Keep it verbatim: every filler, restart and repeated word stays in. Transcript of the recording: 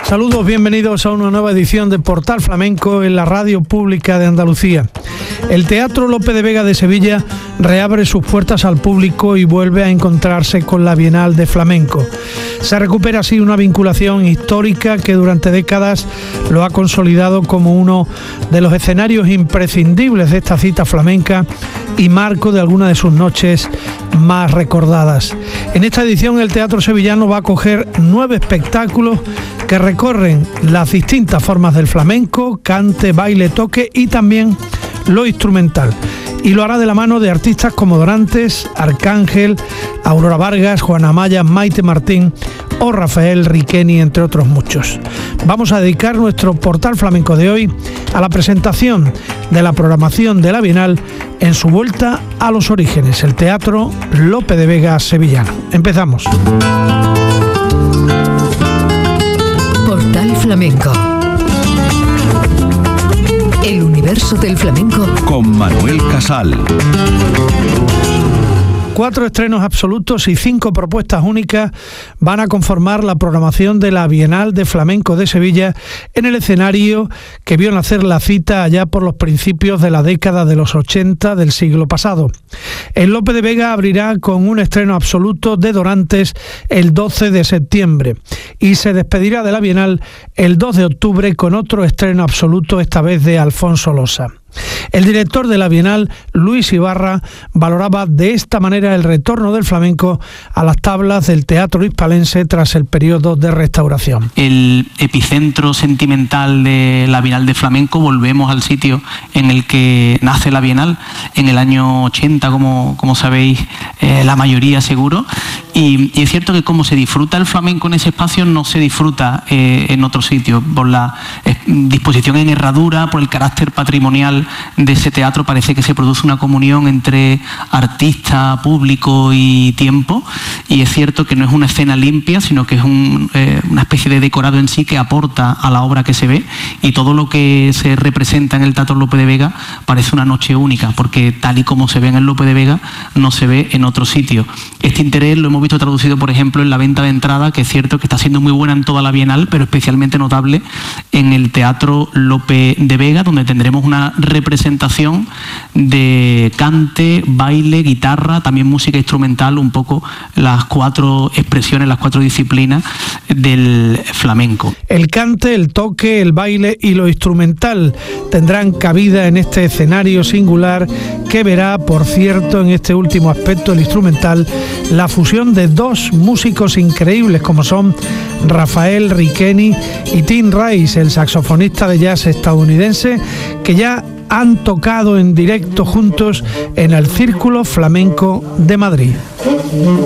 Saludos, bienvenidos a una nueva edición de Portal Flamenco en la Radio Pública de Andalucía. El Teatro Lope de Vega de Sevilla reabre sus puertas al público y vuelve a encontrarse con la Bienal de Flamenco. Se recupera así una vinculación histórica que durante décadas lo ha consolidado como uno de los escenarios imprescindibles de esta cita flamenca y marco de alguna de sus noches más recordadas. En esta edición el Teatro Sevillano va a acoger nueve espectáculos que recorren las distintas formas del flamenco, cante, baile, toque y también lo instrumental. Y lo hará de la mano de artistas como Dorantes, Arcángel, Aurora Vargas, Juana Amaya, Maite Martín o Rafael Riqueni, entre otros muchos. Vamos a dedicar nuestro Portal Flamenco de hoy a la presentación de la programación de la Bienal en su vuelta a los orígenes, el Teatro Lope de Vega sevillano. Empezamos. Portal Flamenco. El universo del flamenco con Manuel Casal. Cuatro estrenos absolutos y cinco propuestas únicas van a conformar la programación de la Bienal de Flamenco de Sevilla en el escenario que vio nacer la cita allá por los principios de la década de los ochenta del siglo pasado. El Lope de Vega abrirá con un estreno absoluto de Dorantes el doce de septiembre y se despedirá de la Bienal el dos de octubre con otro estreno absoluto, esta vez de Alfonso Losa. El director de la Bienal, Luis Ibarra, valoraba de esta manera el retorno del flamenco a las tablas del teatro hispalense tras el periodo de restauración. El epicentro sentimental de la Bienal de Flamenco, volvemos al sitio en el que nace la Bienal, en el año ochenta, como, como sabéis, eh, la mayoría seguro, y, y es cierto que como se disfruta el flamenco en ese espacio, no se disfruta eh, en otro sitio, por la eh, disposición en herradura, por el carácter patrimonial de ese teatro. Parece que se produce una comunión entre artista, público y tiempo, y es cierto que no es una escena limpia, sino que es un, eh, una especie de decorado en sí que aporta a la obra que se ve, y todo lo que se representa en el Teatro Lope de Vega parece una noche única, porque tal y como se ve en el Lope de Vega no se ve en otro sitio. Este interés lo hemos visto traducido, por ejemplo, en la venta de entrada, que es cierto que está siendo muy buena en toda la Bienal, pero especialmente notable en el Teatro Lope de Vega, donde tendremos una representación de cante, baile, guitarra, también música instrumental, un poco las cuatro expresiones, las cuatro disciplinas del flamenco. El cante, el toque, el baile y lo instrumental tendrán cabida en este escenario singular que verá, por cierto, en este último aspecto, el instrumental, la fusión de dos músicos increíbles como son Rafael Riqueni y Tim Rice, el saxofonista de jazz estadounidense, que ya han tocado en directo juntos en el Círculo Flamenco de Madrid.